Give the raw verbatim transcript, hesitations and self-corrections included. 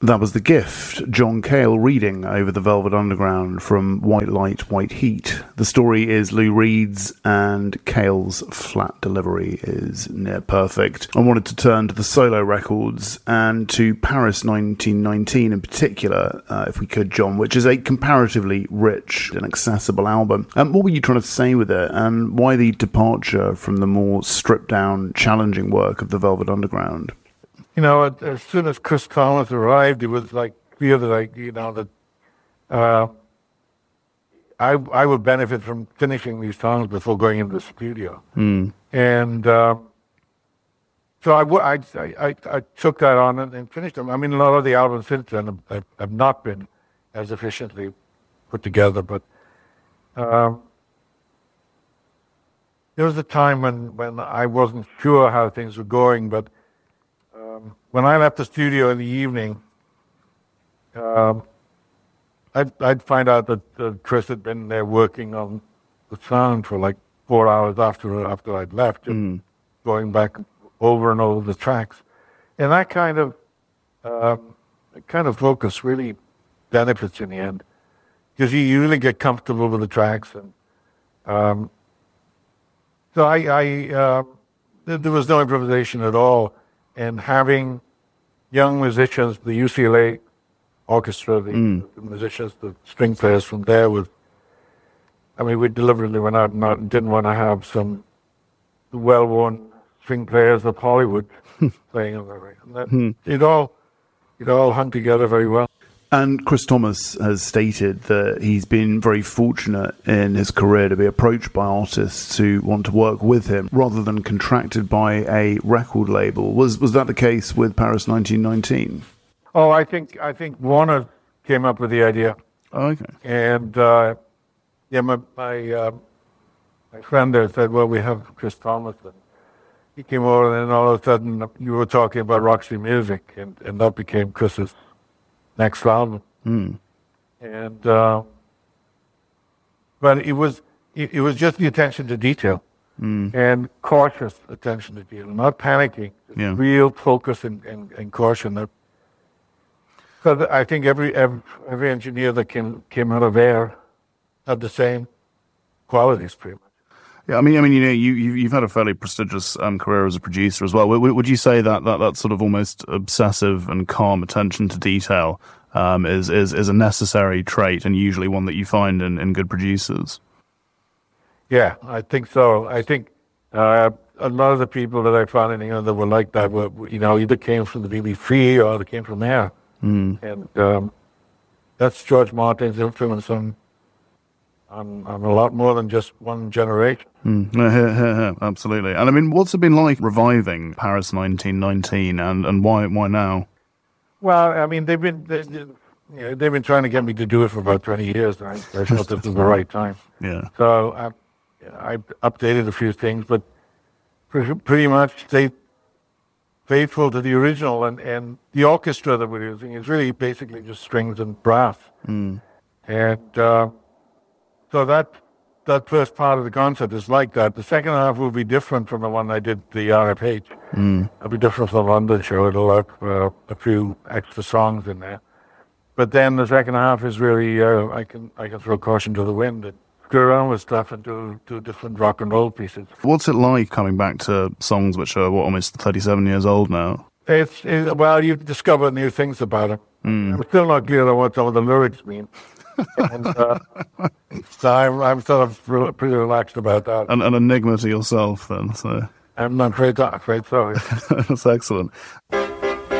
That was The Gift, John Cale reading over the Velvet Underground from White Light, White Heat. The story is Lou Reed's, and Cale's flat delivery is near perfect. I wanted to turn to the solo records and to Paris nineteen nineteen in particular, uh, if we could, John, which is a comparatively rich and accessible album. Um, what were you trying to say with it, and why the departure from the more stripped-down, challenging work of the Velvet Underground? You know, as soon as Chris Thomas arrived, it was like clear that, I, you know, that uh, I I would benefit from finishing these songs before going into the studio. Mm. And uh, so I, I, I, I took that on and, and finished them. I mean, a lot of the albums since then have, have not been as efficiently put together, but um, there was a time when, when I wasn't sure how things were going, but Um, when I left the studio in the evening, um, I'd, I'd find out that uh, Chris had been there working on the sound for like four hours after after I'd left, just Mm. going back over and over the tracks, and that kind of um, kind of focus really benefits in the end, because you really get comfortable with the tracks, and um, so I, I uh, there was no improvisation at all. And having young musicians, the U C L A orchestra, the, mm. the musicians, the string players from there, with, I mean, we deliberately went out and not, didn't want to have some well-worn string players of Hollywood playing on the right. And that, mm. it all, it all hung together very well. And Chris Thomas has stated that he's been very fortunate in his career to be approached by artists who want to work with him rather than contracted by a record label. Was was that the case with Paris nineteen nineteen? Oh, I think I think Warner came up with the idea. Oh, okay. And uh, yeah, my my, uh, my friend there said, "Well, we have Chris Thomas." And he came over, and then all of a sudden, you were talking about Roxy Music, and, and that became Chris's next album. Mm. And uh, but it was it, it was just the attention to detail mm. and cautious attention to detail, not panicking, yeah. real focus and, and, and caution. Because I think every, every every engineer that came came out of Air had the same qualities, pretty much. Yeah, I mean, I mean, you know, you you've had a fairly prestigious um, career as a producer as well. Would, would you say that, that that sort of almost obsessive and calm attention to detail um, is is is a necessary trait, and usually one that you find in, in good producers? Yeah, I think so. I think uh, a lot of the people that I found in England that were like that were, you know, either came from the B B C or they came from Air, mm. and um, that's George Martin's influence on. On, on a lot more than just one generation. Mm. Yeah, yeah, yeah, yeah, absolutely. And I mean, what's it been like reviving Paris nineteen nineteen, and, and why why now? Well, I mean, they've been they, they, you know, they've been trying to get me to do it for about twenty years. And I, I felt this was the right time. Yeah. So I, I updated a few things, but pretty, pretty much stayed faithful to the original. And, and the orchestra that we're using is really basically just strings and brass. Mm. And uh, so that that first part of the concert is like that. The second half will be different from the one I did, the R F H. Mm. It'll be different from the London show. It'll have uh, a few extra songs in there. But then the second half is really, uh, I can I can throw caution to the wind and screw around with stuff and do, do different rock and roll pieces. What's it like coming back to songs which are, what, almost thirty-seven years old now? It's, it, well, you discover new things about it. Mm. I'm still not clear on what some of the lyrics mean. and, uh, so I'm, I'm sort of re- pretty relaxed about that. An, an enigma to yourself, then. So I'm not afraid, to, afraid so. That's excellent.